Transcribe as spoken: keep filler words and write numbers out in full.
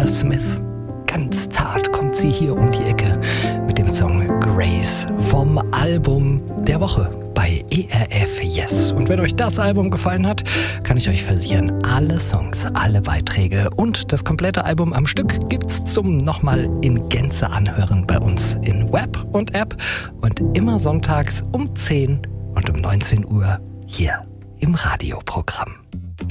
Jorja Smith. Ganz zart kommt sie hier um die Ecke mit dem Song Grace vom Album der Woche bei E R F Yes. Und wenn euch das Album gefallen hat, kann ich euch versichern, alle Songs, alle Beiträge und das komplette Album am Stück gibt's zum nochmal in Gänze anhören bei uns in Web und App und immer sonntags um zehn und um neunzehn Uhr hier im Radioprogramm.